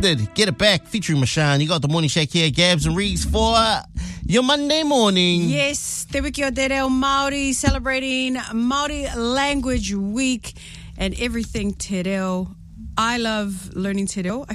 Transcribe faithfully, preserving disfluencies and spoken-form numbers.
Lifted, Get It Back, featuring Mashan. You got the Morning Shake here, Gabs and Reese, for your Monday morning. Yes, te wiki o te reo Māori, celebrating Māori Language Week and everything te reo. I love learning te reo.